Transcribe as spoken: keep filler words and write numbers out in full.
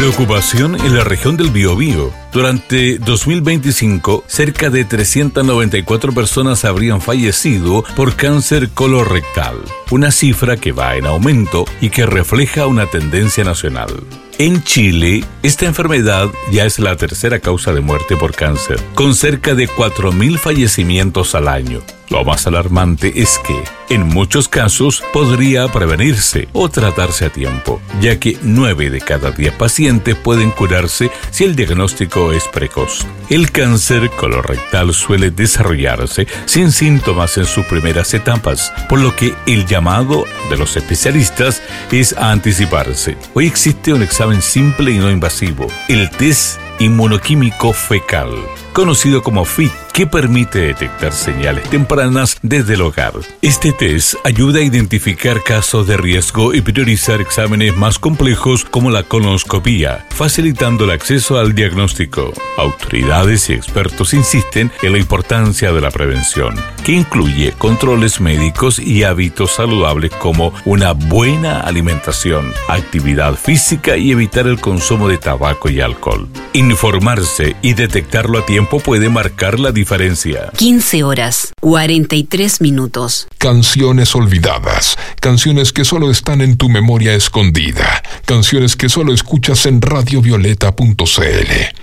Preocupación en la región del Biobío. Durante dos mil veinticinco, cerca de trescientas noventa y cuatro personas habrían fallecido por cáncer colorectal, una cifra que va en aumento y que refleja una tendencia nacional. En Chile, esta enfermedad ya es la tercera causa de muerte por cáncer, con cerca de cuatro mil fallecimientos al año. Lo más alarmante es que, en muchos casos, podría prevenirse o tratarse a tiempo, ya que nueve de cada diez pacientes pueden curarse si el diagnóstico es precoz. El cáncer colorectal suele desarrollarse sin síntomas en sus primeras etapas, por lo que el llamado de los especialistas es a anticiparse. Hoy existe un examen simple y no invasivo, el test inmunoquímico fecal, conocido como F I T, que permite detectar señales tempranas desde el hogar. Este test ayuda a identificar casos de riesgo y priorizar exámenes más complejos como la colonoscopía, facilitando el acceso al diagnóstico. Autoridades y expertos insisten en la importancia de la prevención, que incluye controles médicos y hábitos saludables como una buena alimentación, actividad física y evitar el consumo de tabaco y alcohol. Informarse y detectarlo a tiempo puede marcar la diferencia. quince horas, cuarenta y tres minutos. Canciones olvidadas, canciones que solo están en tu memoria escondida, canciones que solo escuchas en radio violeta punto c l.